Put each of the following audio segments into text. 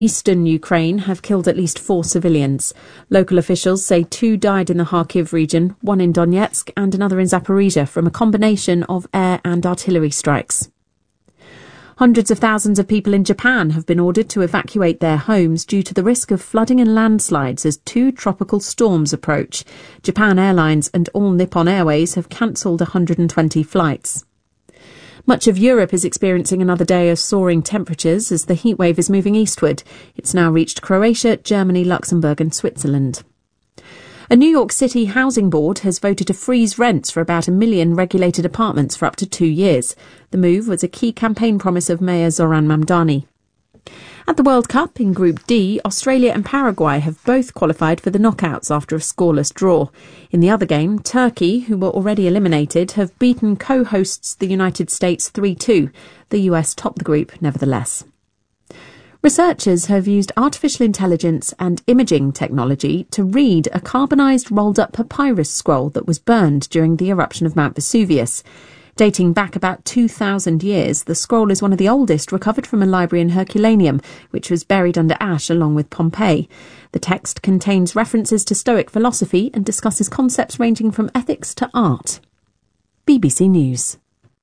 Eastern Ukraine have killed at least 4 civilians. Local officials say 2 died in the Kharkiv region, 1 in Donetsk and another in Zaporizhia from a combination of air and artillery strikes. Hundreds of thousands of people in Japan have been ordered to evacuate their homes due to the risk of flooding and landslides as 2 tropical storms approach. Japan Airlines and All Nippon Airways have cancelled 120 flights. Much of Europe is experiencing another day of soaring temperatures as the heatwave is moving eastward. It's now reached Croatia, Germany, Luxembourg and Switzerland. A New York City housing board has voted to freeze rents for about 1 million regulated apartments for up to 2 years. The move was a key campaign promise of Mayor Zoran Mamdani. At the World Cup in Group D, Australia and Paraguay have both qualified for the knockouts after a scoreless draw. In the other game, Turkey, who were already eliminated, have beaten co-hosts the United States 3-2. The US topped the group nevertheless. Researchers have used artificial intelligence and imaging technology to read a carbonised rolled-up papyrus scroll that was burned during the eruption of Mount Vesuvius. Dating back about 2,000 years, the scroll is one of the oldest recovered from a library in Herculaneum, which was buried under ash along with Pompeii. The text contains references to Stoic philosophy and discusses concepts ranging from ethics to art. BBC News.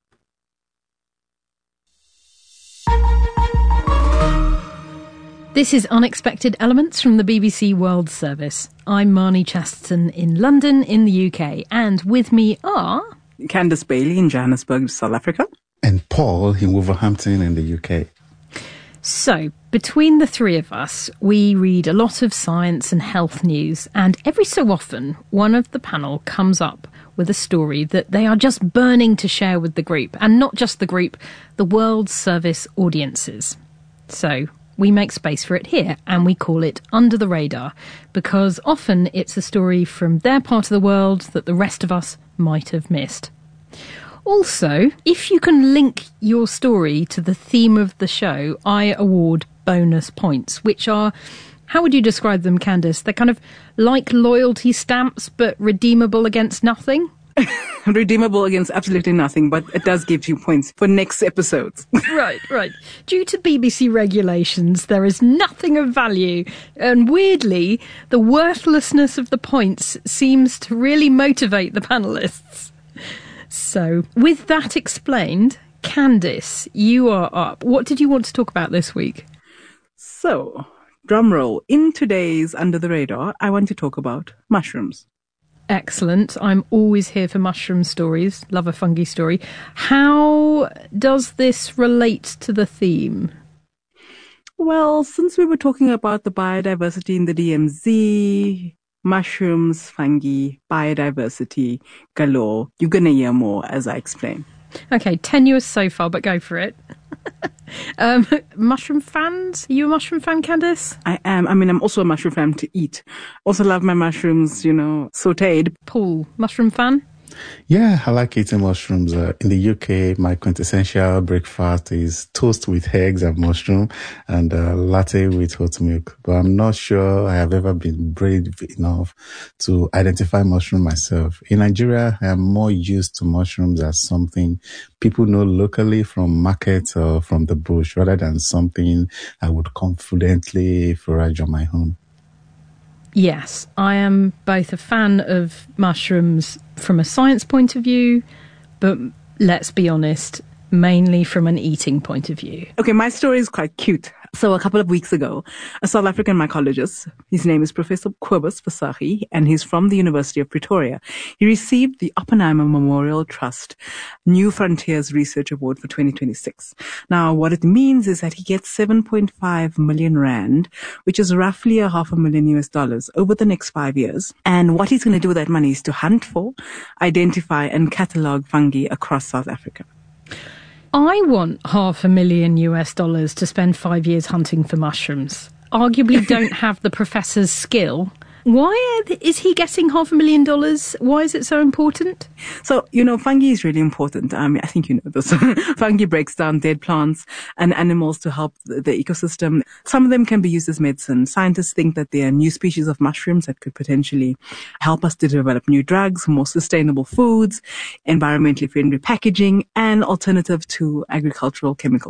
This is Unexpected Elements from the BBC World Service. I'm Marnie Chasterton in London in the UK, and with me are... Candice Bailey in Johannesburg, South Africa. And Paul in Wolverhampton in the UK. So, between the three of us, we read a lot of science and health news, and every so often, one of the panel comes up with a story that they are just burning to share with the group, and not just the group, the World Service audiences. So, we make space for it here, and we call it Under the Radar, because often it's a story from their part of the world that the rest of us might have missed. Also, if you can link your story to the theme of the show, I award bonus points, which are, how would you describe them, Candice? They're kind of like loyalty stamps, but redeemable against nothing? Redeemable against absolutely nothing, but it does give you points for next episodes. Right. Due to BBC regulations, there is nothing of value, and weirdly, the worthlessness of the points seems to really motivate the panellists. So, with that explained, Candice, you are up. What did you want to talk about this week? So, drumroll, in today's Under the Radar, I want to talk about mushrooms. Excellent. I'm always here for mushroom stories. Love a fungi story. How does this relate to the theme? Well, since we were talking about the biodiversity in the DMZ, mushrooms, fungi, biodiversity galore, you're going to hear more as I explain. Okay, tenuous so far, but go for it. Mushroom fans? Are you a mushroom fan, Candice? I am. I'm also a mushroom fan to eat. Also love my mushrooms, sautéed. Paul, mushroom fan? Yeah, I like eating mushrooms. In the UK, my quintessential breakfast is toast with eggs and mushroom and latte with oat milk. But I'm not sure I have ever been brave enough to identify mushroom myself. In Nigeria, I am more used to mushrooms as something people know locally from markets or from the bush rather than something I would confidently forage on my own. Yes, I am both a fan of mushrooms from a science point of view, but let's be honest, mainly from an eating point of view. Okay, my story is quite cute. So a couple of weeks ago, a South African mycologist, his name is Professor Kobus Visagie, and he's from the University of Pretoria. He received the Oppenheimer Memorial Trust New Frontiers Research Award for 2026. Now, what it means is that he gets 7.5 million rand, which is roughly $500,000 over the next 5 years. And what he's going to do with that money is to hunt for, identify, and catalogue fungi across South Africa. I want $500,000 to spend 5 years hunting for mushrooms. Arguably don't have the professor's skill. Why is he getting $500,000? Why is it so important? So, fungi is really important. I think you know this. Fungi breaks down dead plants and animals to help the ecosystem. Some of them can be used as medicine. Scientists think that there are new species of mushrooms that could potentially help us to develop new drugs, more sustainable foods, environmentally friendly packaging, and alternative to agricultural chemicals.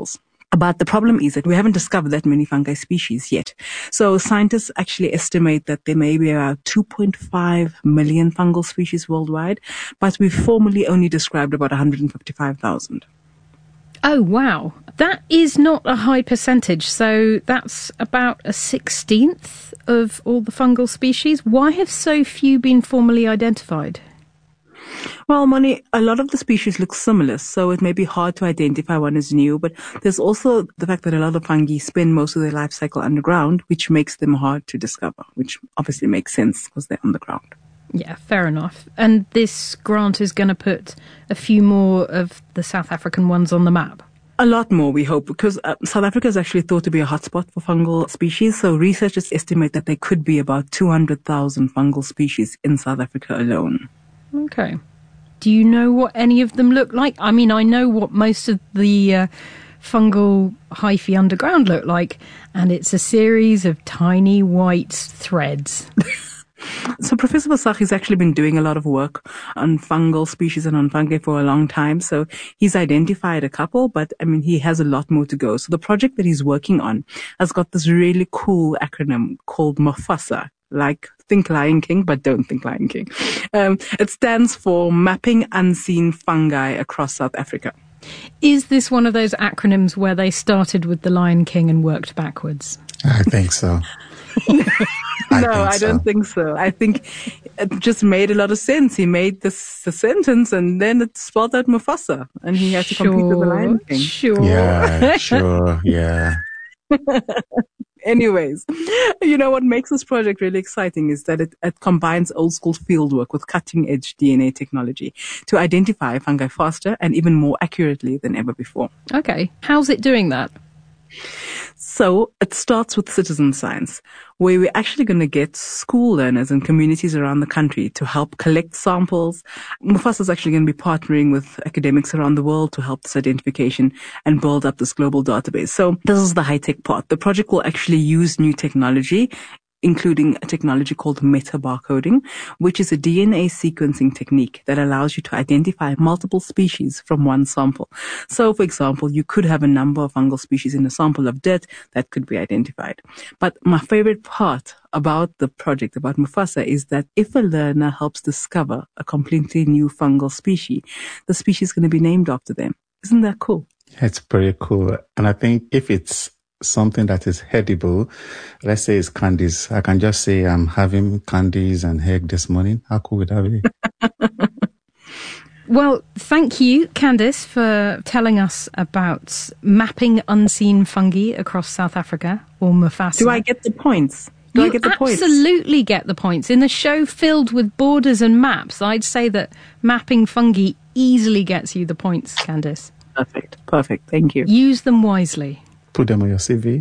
But the problem is that we haven't discovered that many fungi species yet. So scientists actually estimate that there may be about 2.5 million fungal species worldwide, but we've formally only described about 155,000. Oh, wow. That is not a high percentage. So that's about a 16th of all the fungal species. Why have so few been formally identified? Well, Moni, a lot of the species look similar, so it may be hard to identify one as new, but there's also the fact that a lot of fungi spend most of their life cycle underground, which makes them hard to discover, which obviously makes sense because they're underground. Yeah, fair enough. And this grant is going to put a few more of the South African ones on the map? A lot more, we hope, because South Africa is actually thought to be a hotspot for fungal species. So researchers estimate that there could be about 200,000 fungal species in South Africa alone. Okay. Do you know what any of them look like? I mean, I know what most of the fungal hyphae underground look like, and it's a series of tiny white threads. So Professor Vasaki has actually been doing a lot of work on fungal species and on fungi for a long time. So he's identified a couple, but I mean, he has a lot more to go. So the project that he's working on has got this really cool acronym called Mufasa. Like, think Lion King, but don't think Lion King. It stands for Mapping Unseen Fungi Across South Africa. Is this one of those acronyms where they started with the Lion King and worked backwards? I think so. I don't think so. I think it just made a lot of sense. He made the sentence and then it spelled out Mufasa and he had to compete with the Lion King. Sure. Yeah, sure, yeah. Anyways, you know what makes this project really exciting is that it combines old school fieldwork with cutting edge DNA technology to identify fungi faster and even more accurately than ever before. Okay. How's it doing that? So it starts with citizen science, where we're actually going to get school learners and communities around the country to help collect samples. Mufasa is actually going to be partnering with academics around the world to help this identification and build up this global database. So this is the high-tech part. The project will actually use new technology, including a technology called metabarcoding, which is a DNA sequencing technique that allows you to identify multiple species from one sample. So, for example, you could have a number of fungal species in a sample of dirt that could be identified. But my favorite part about the project, about Mufasa, is that if a learner helps discover a completely new fungal species, the species is going to be named after them. Isn't that cool? It's pretty cool. And I think if it's something that is edible, let's say it's candies, I can just say I'm having candies and egg this morning. How cool would that be? Well, thank you, Candice, for telling us about mapping unseen fungi across South Africa, or Mufasa. Do I get the points? You absolutely get the points. In a show filled with borders and maps, I'd say that mapping fungi easily gets you the points, Candice. Perfect. Thank you. Use them wisely. Put them on your CV.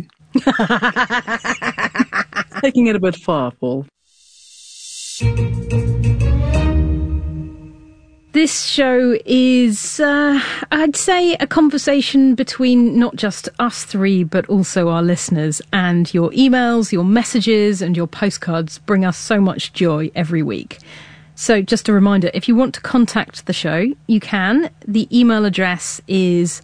Taking it a bit far, Paul. This show is, I'd say, a conversation between not just us three, but also our listeners. And your emails, your messages, and your postcards bring us so much joy every week. So just a reminder, if you want to contact the show, you can. The email address is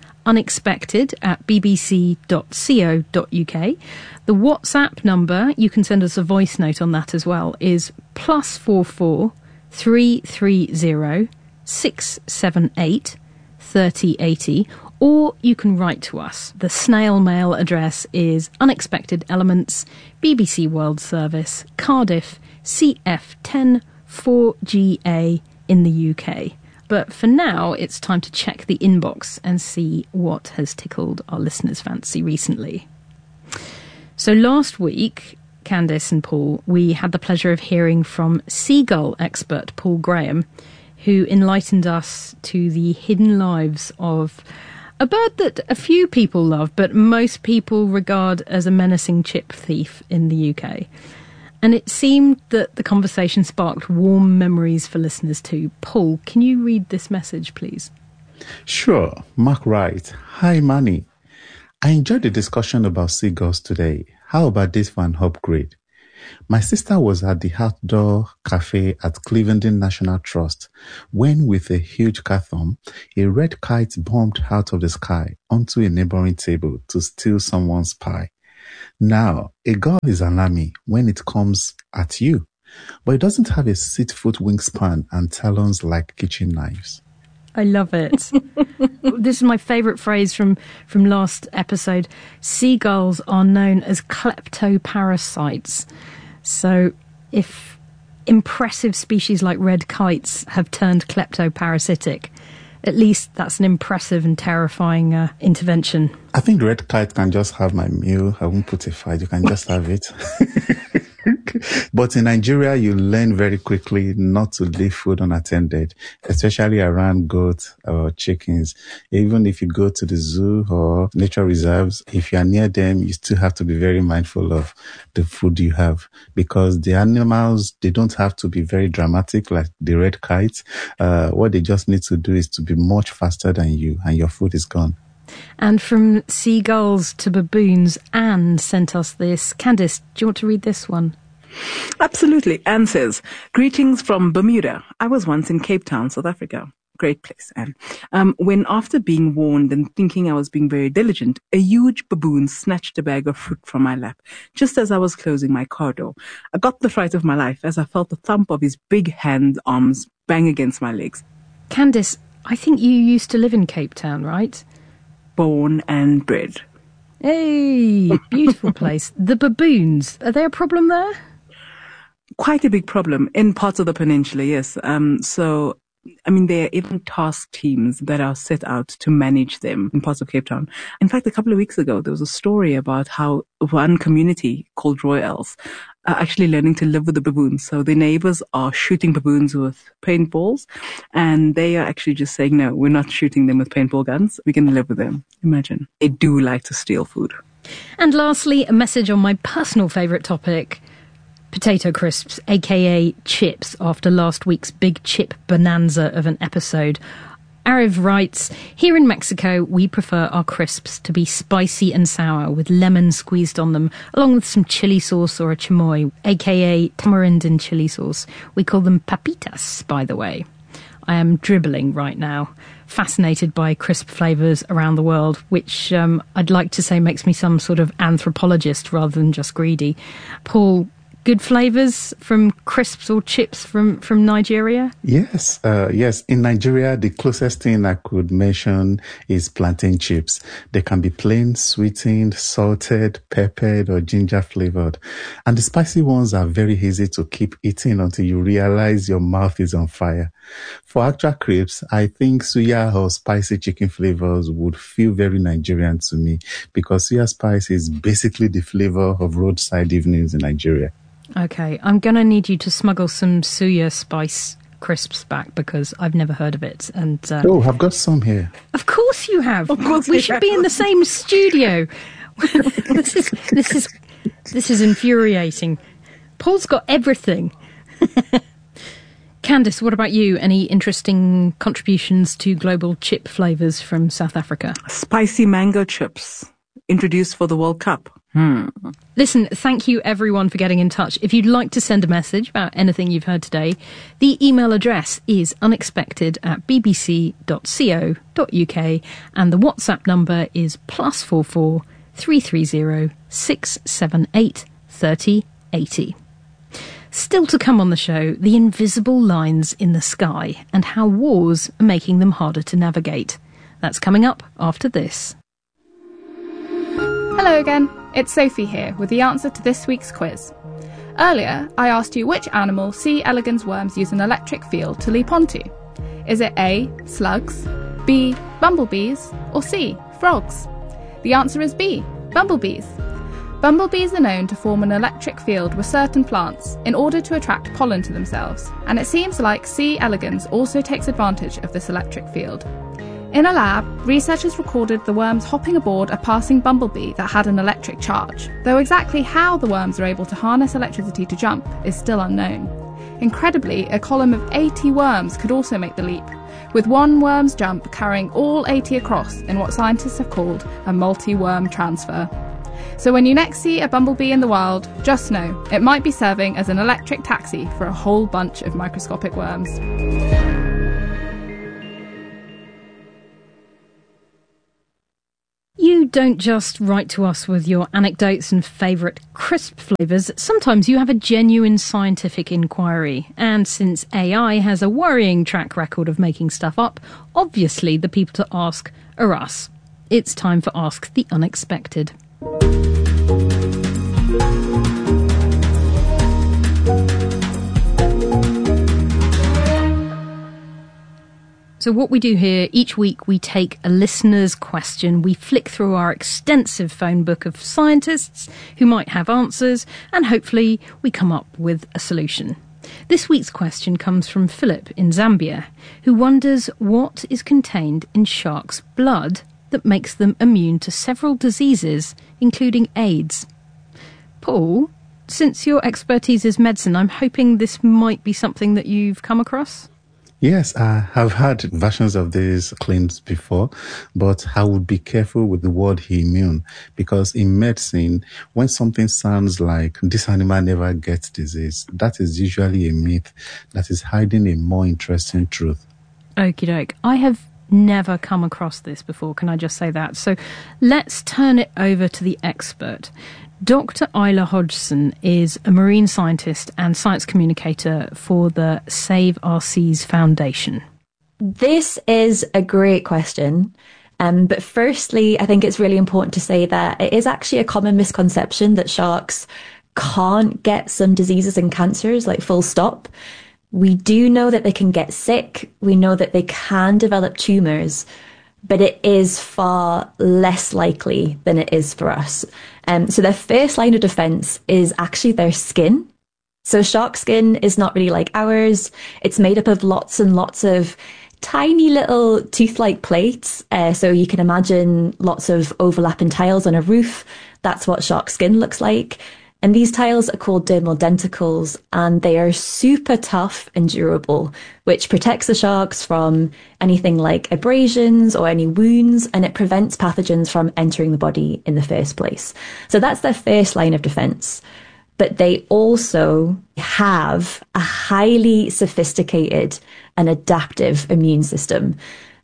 unexpected@bbc.co.uk. The WhatsApp number, you can send us a voice note on that as well, is +44 330 678 3080, or you can write to us. The snail mail address is Unexpected Elements, BBC World Service, Cardiff, CF10 4GA in the UK. But for now, it's time to check the inbox and see what has tickled our listeners' fancy recently. So last week, Candice and Paul, we had the pleasure of hearing from seagull expert Paul Graham, who enlightened us to the hidden lives of a bird that a few people love, but most people regard as a menacing chip thief in the UK. And it seemed that the conversation sparked warm memories for listeners too. Paul, can you read this message, please? Sure. Mark Wright. Hi, I enjoyed the discussion about seagulls today. How about this for an upgrade? My sister was at the outdoor cafe at Cleveland National Trust when, with a huge cathom, a red kite bombed out of the sky onto a neighboring table to steal someone's pie. Now, a gull is an army when it comes at you, but it doesn't have a 6-foot wingspan and talons like kitchen knives. I love it. This is my favourite phrase from last episode. Seagulls are known as kleptoparasites. So if impressive species like red kites have turned kleptoparasitic, at least that's an impressive and terrifying intervention. I think the red kite can just have my meal. I won't put a fight. You can just have it. But in Nigeria, you learn very quickly not to leave food unattended, especially around goats or chickens. Even if you go to the zoo or nature reserves, if you are near them, you still have to be very mindful of the food you have, because the animals, they don't have to be very dramatic like the red kite. What they just need to do is to be much faster than you, and your food is gone. And from seagulls to baboons, Anne sent us this. Candice, do you want to read this one? Absolutely. Anne says, greetings from Bermuda. I was once in Cape Town, South Africa. Great place, Anne. When after being warned and thinking I was being very diligent, a huge baboon snatched a bag of fruit from my lap, just as I was closing my car door. I got the fright of my life as I felt the thump of his big arms bang against my legs. Candice, I think you used to live in Cape Town, right? Born and bred. Hey, beautiful place. The baboons, are they a problem there? Quite a big problem in parts of the peninsula, yes. There are even task teams that are set out to manage them in parts of Cape Town. In fact, a couple of weeks ago, there was a story about how one community called Royals are actually learning to live with the baboons. So the neighbors are shooting baboons with paintballs, and they are actually just saying, no, we're not shooting them with paintball guns. We can live with them. Imagine. They do like to steal food. And lastly, a message on my personal favourite topic, potato crisps, aka chips, after last week's big chip bonanza of an episode. Ariv writes, here in Mexico, we prefer our crisps to be spicy and sour with lemon squeezed on them, along with some chili sauce or a chamoy, aka tamarind and chili sauce. We call them papitas, by the way. I am dribbling right now, fascinated by crisp flavours around the world, which I'd like to say makes me some sort of anthropologist rather than just greedy. Paul, good flavours from crisps or chips from Nigeria? Yes. In Nigeria, the closest thing I could mention is plantain chips. They can be plain, sweetened, salted, peppered, or ginger flavored. And the spicy ones are very easy to keep eating until you realize your mouth is on fire. For actual crepes, I think suya or spicy chicken flavors would feel very Nigerian to me, because suya spice is basically the flavor of roadside evenings in Nigeria. Okay, I'm going to need you to smuggle some suya spice crisps back, because I've never heard of it. And I've got some here. Of course you have. Of course we should be in the same studio. This is infuriating. Paul's got everything. Candice, what about you? Any interesting contributions to global chip flavours from South Africa? Spicy mango chips, introduced for the World Cup. Listen, thank you everyone for getting in touch. If you'd like to send a message about anything you've heard today, the email address is unexpected@bbc.co.uk and the WhatsApp number is +44 330 678 3080. Still to come on the show, the invisible lines in the sky and how wars are making them harder to navigate. That's coming up after this. Hello again, it's Sophie here with the answer to this week's quiz. Earlier, I asked you which animal C. elegans worms use an electric field to leap onto. Is it A. slugs, B. bumblebees, or C. frogs? The answer is B. bumblebees. Bumblebees are known to form an electric field with certain plants in order to attract pollen to themselves, and it seems like C. elegans also takes advantage of this electric field. In a lab, researchers recorded the worms hopping aboard a passing bumblebee that had an electric charge, though exactly how the worms are able to harness electricity to jump is still unknown. Incredibly, a column of 80 worms could also make the leap, with one worm's jump carrying all 80 across in what scientists have called a multi-worm transfer. So when you next see a bumblebee in the wild, just know it might be serving as an electric taxi for a whole bunch of microscopic worms. You don't just write to us with your anecdotes and favourite crisp flavours. Sometimes you have a genuine scientific inquiry. And since AI has a worrying track record of making stuff up, obviously the people to ask are us. It's time for Ask the Unexpected. So what we do here, each week we take a listener's question, we flick through our extensive phone book of scientists who might have answers, and hopefully we come up with a solution. This week's question comes from Philip in Zambia, who wonders what is contained in sharks' blood that makes them immune to several diseases, including AIDS. Paul, since your expertise is medicine, I'm hoping this might be something that you've come across? Yes, I have had versions of these claims before, but I would be careful with the word immune, because in medicine, when something sounds like this animal never gets disease, that is usually a myth that is hiding a more interesting truth. Okie doke. I have never come across this before, can I just say that? So let's turn it over to the expert. Dr. Isla Hodgson is a marine scientist and science communicator for the Save Our Seas Foundation. This is a great question. But firstly, I think it's really important to say that it is actually a common misconception that sharks can't get some diseases and cancers, like full stop. We do know that they can get sick. We know that they can develop tumours, but it is far less likely than it is for us. So their first line of defence is actually their skin. So shark skin is not really like ours. It's made up of lots and lots of tiny little tooth-like plates. So you can imagine lots of overlapping tiles on a roof. That's what shark skin looks like. And these tiles are called dermal denticles, and they are super tough and durable, which protects the sharks from anything like abrasions or any wounds, and it prevents pathogens from entering the body in the first place. So that's their first line of defense. But they also have a highly sophisticated and adaptive immune system.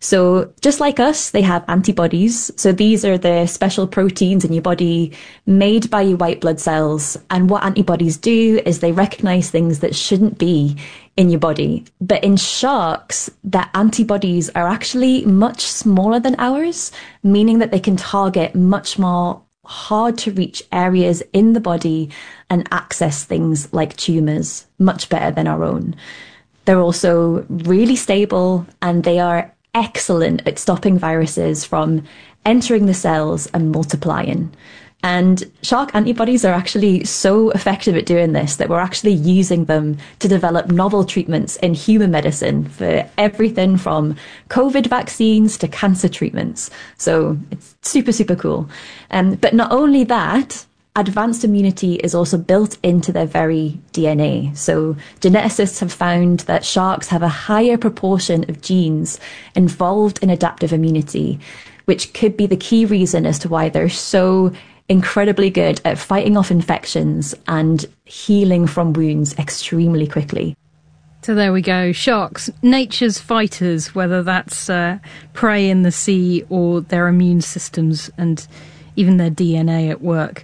So just like us, they have antibodies. So these are the special proteins in your body made by your white blood cells. And what antibodies do is they recognize things that shouldn't be in your body. But in sharks, their antibodies are actually much smaller than ours, meaning that they can target much more hard to reach areas in the body and access things like tumours much better than our own. They're also really stable, and they are excellent at stopping viruses from entering the cells and multiplying. And shark antibodies are actually so effective at doing this that we're actually using them to develop novel treatments in human medicine for everything from COVID vaccines to cancer treatments. So it's super, super cool. But not only that, advanced immunity is also built into their very DNA. So geneticists have found that sharks have a higher proportion of genes involved in adaptive immunity, which could be the key reason as to why they're so incredibly good at fighting off infections and healing from wounds extremely quickly. So there we go. Sharks, nature's fighters, whether that's prey in the sea or their immune systems and even their DNA at work.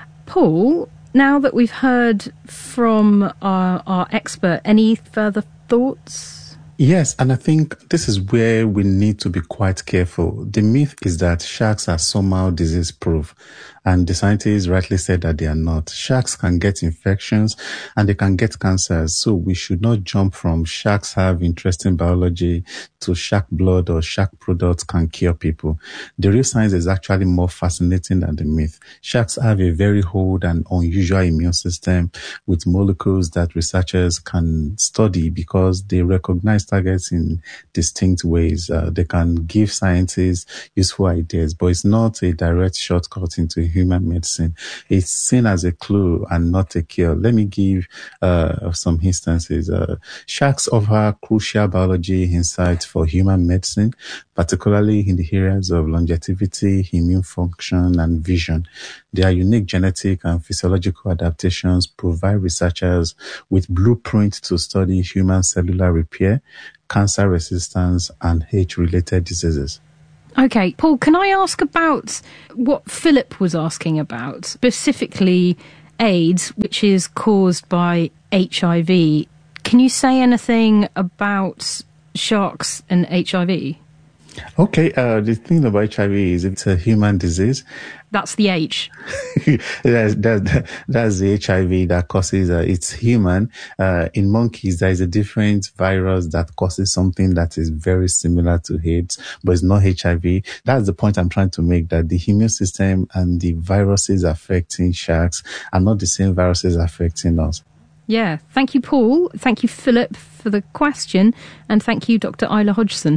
Paul, now that we've heard from our expert, any further thoughts? Yes, and I think this is where we need to be quite careful. The myth is that sharks are somehow disease-proof, and the scientists rightly said that they are not. Sharks can get infections and they can get cancers, so we should not jump from sharks have interesting biology to shark blood or shark products can cure people. The real science is actually more fascinating than the myth. Sharks have a very old and unusual immune system with molecules that researchers can study because they recognize targets in distinct ways. They can give scientists useful ideas, but it's not a direct shortcut into human medicine. It's seen as a clue and not a cure. Let me give some instances. Sharks offer crucial biology insights for human medicine, particularly in the areas of longevity, immune function, and vision. Their unique genetic and physiological adaptations provide researchers with blueprints to study human cellular repair, cancer resistance, and age-related diseases. Okay, Paul, can I ask about what Philip was asking about, specifically AIDS, which is caused by HIV? Can you say anything about sharks and HIV? Okay, the thing about HIV is it's a human disease. That's the H. that's the HIV that causes, it's human. In monkeys, there is a different virus that causes something that is very similar to AIDS, but it's not HIV. That's the point I'm trying to make, that the immune system and the viruses affecting sharks are not the same viruses affecting us. Yeah. Thank you, Paul. Thank you, Philip, for the question. And thank you, Dr. Isla Hodgson.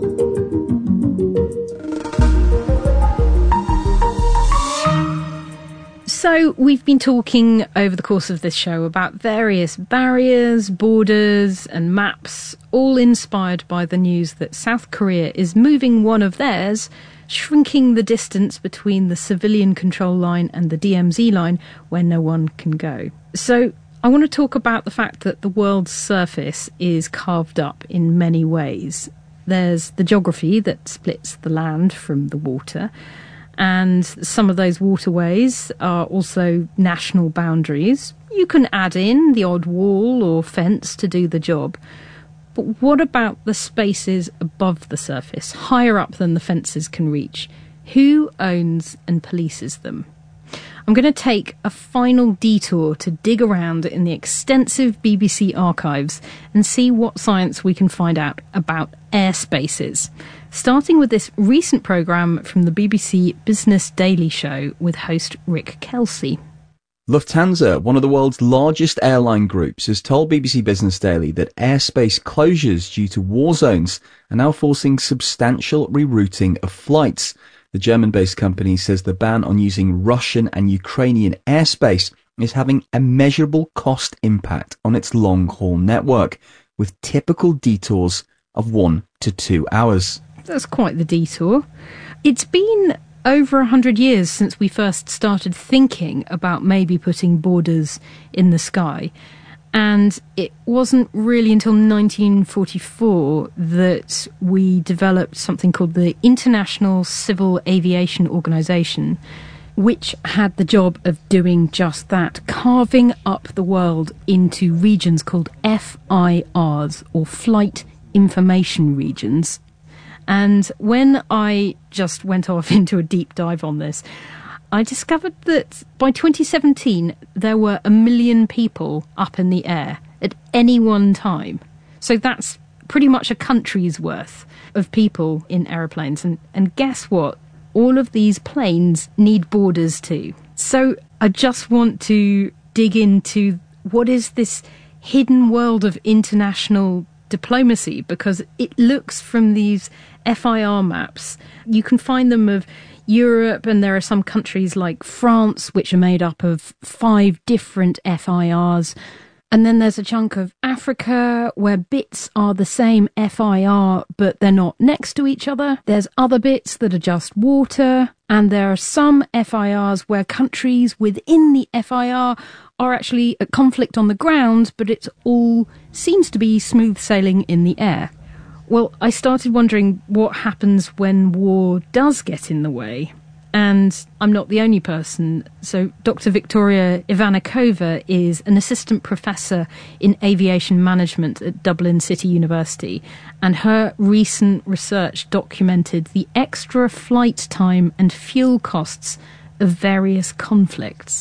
So we've been talking over the course of this show about various barriers, borders and maps, all inspired by the news that South Korea is moving one of theirs, shrinking the distance between the civilian control line and the DMZ line where no one can go. So I want to talk about the fact that the world's surface is carved up in many ways. There's the geography that splits the land from the water, and some of those waterways are also national boundaries. You can add in the odd wall or fence to do the job. But what about the spaces above the surface, higher up than the fences can reach? Who owns and polices them? I'm going to take a final detour to dig around in the extensive BBC archives and see what science we can find out about airspaces, starting with this recent programme from the BBC Business Daily Show with host Rick Kelsey. Lufthansa, one of the world's largest airline groups, has told BBC Business Daily that airspace closures due to war zones are now forcing substantial rerouting of flights. The German-based company says the ban on using Russian and Ukrainian airspace is having a measurable cost impact on its long-haul network, with typical detours of 1 to 2 hours. That's quite the detour. It's been over 100 years since we first started thinking about maybe putting borders in the sky. And it wasn't really until 1944 that we developed something called the International Civil Aviation Organization, which had the job of doing just that, carving up the world into regions called FIRs, or Flight Information Regions. And when I just went off into a deep dive on this, I discovered that by 2017, there were 1 million people up in the air at any one time. So that's pretty much a country's worth of people in aeroplanes. And guess what? All of these planes need borders too. So I just want to dig into what is this hidden world of international diplomacy, because it looks from these FIR maps, you can find them of Europe, and there are some countries like France which are made up of 5 different FIRs, and then there's a chunk of Africa where bits are the same FIR but they're not next to each other. There's other bits that are just water, and there are some FIRs where countries within the FIR are actually at conflict on the ground, but it all seems to be smooth sailing in the air. Well, I started wondering what happens when war does get in the way. And I'm not the only person. So Dr. Victoria Ivanikova is an assistant professor in aviation management at Dublin City University. And her recent research documented the extra flight time and fuel costs of various conflicts.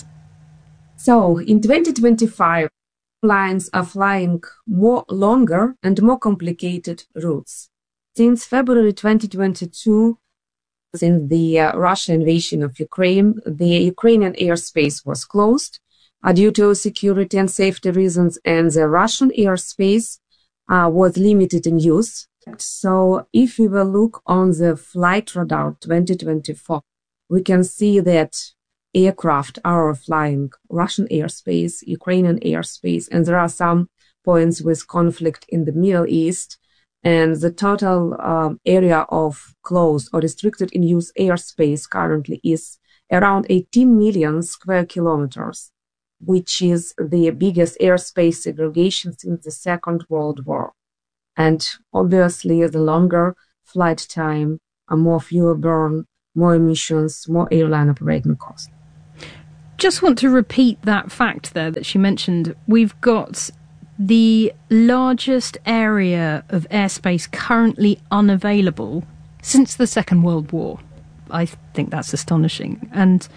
So in 2025, airlines are flying more longer and more complicated routes. Since February 2022, since the Russian invasion of Ukraine, the Ukrainian airspace was closed due to security and safety reasons, and the Russian airspace was limited in use. So if we will look on the flight radar 2024, we can see that aircraft are flying Russian airspace, Ukrainian airspace, and there are some points with conflict in the Middle East. And the total area of closed or restricted in use airspace currently is around 18 million square kilometers, which is the biggest airspace segregation since the Second World War. And obviously, the longer flight time, more fuel burn, more emissions, more airline operating costs. Just want to repeat that fact there that she mentioned. We've got the largest area of airspace currently unavailable since the Second World War. I think that's astonishing. And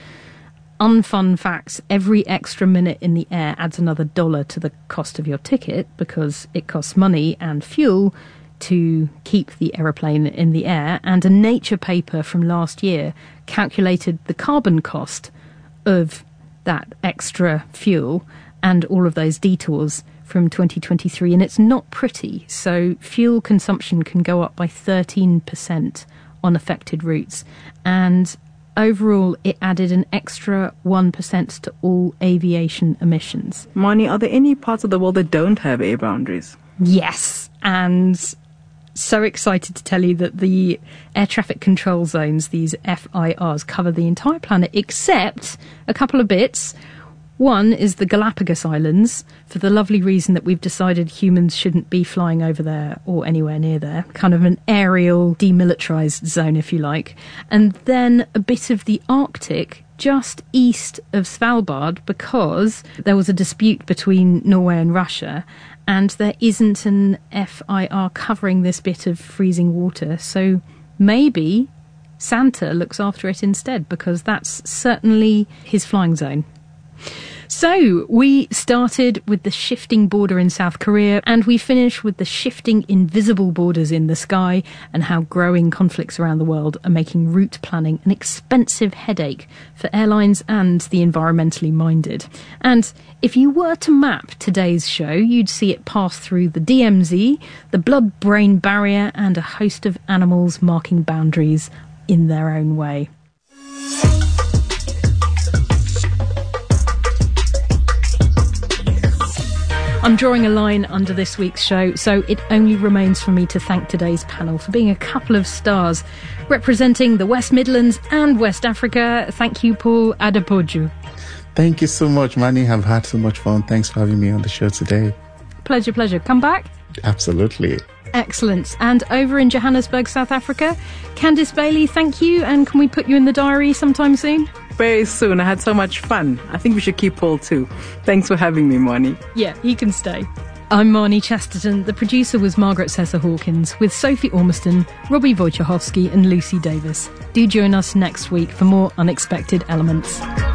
unfun facts, every extra minute in the air adds another $1 to the cost of your ticket because it costs money and fuel to keep the aeroplane in the air. And a Nature paper from last year calculated the carbon cost of that extra fuel and all of those detours from 2023, and it's not pretty. So fuel consumption can go up by 13% on affected routes, and overall it added an extra 1% to all aviation emissions. Moni, are there any parts of the world that don't have air boundaries? Yes, and so excited to tell you that the air traffic control zones, these FIRs, cover the entire planet except a couple of bits. One is the Galapagos Islands, for the lovely reason that we've decided humans shouldn't be flying over there or anywhere near there. Kind of an aerial demilitarised zone, if you like. And then a bit of the Arctic just east of Svalbard, because there was a dispute between Norway and Russia, and there isn't an FIR covering this bit of freezing water. So maybe Santa looks after it instead, because that's certainly his flying zone. So we started with the shifting border in South Korea, and we finished with the shifting invisible borders in the sky and how growing conflicts around the world are making route planning an expensive headache for airlines and the environmentally minded. And if you were to map today's show, you'd see it pass through the DMZ, the blood-brain barrier, and a host of animals marking boundaries in their own way. I'm drawing a line under this week's show, so it only remains for me to thank today's panel for being a couple of stars representing the West Midlands and West Africa. Thank you, Paul Adepoju. Thank you so much, Manny. I've had so much fun. Thanks for having me on the show today. Pleasure, pleasure. Come back? Absolutely. Excellent. And over in Johannesburg, South Africa, Candice Bailey, thank you. And can we put you in the diary sometime soon? Very soon. I had so much fun. I think we should keep Paul too. Thanks for having me, Marnie. Yeah, he can stay. I'm Marnie Chesterton. The producer was Margaret Sessa Hawkins, with Sophie Ormiston, Robbie Wojciechowski and Lucy Davis. Do join us next week for more Unexpected Elements.